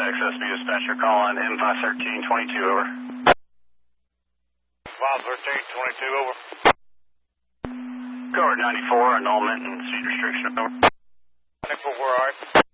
access to dispatcher, call on M51322, over. 51322, over. Cover 94, annulment and speed restriction, over. 94, where are you?